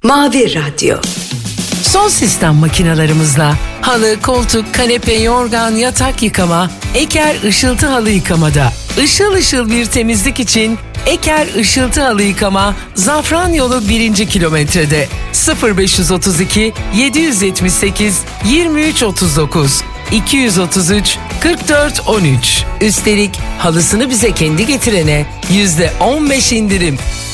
Mavi Radyo. Son sistem makinalarımızla halı, koltuk, kanepe, yorgan, yatak yıkama, Eker Işıltı Halı Yıkamada. Işıl ışıl bir temizlik için Eker Işıltı Halı Yıkama, Zafranyolu 1. kilometrede. 0532 778 2339 233 44 13. Üstelik halısını bize kendi getirene %15 indirim.